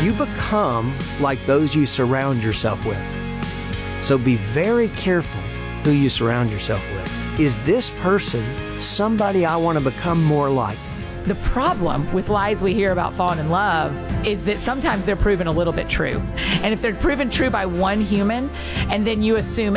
you become like those you surround yourself with. So be very careful who you surround yourself with. Is this person somebody I want to become more like? The problem with lies we hear about falling in love is that sometimes they're proven a little bit true. And if they're proven true by one human, and then you assume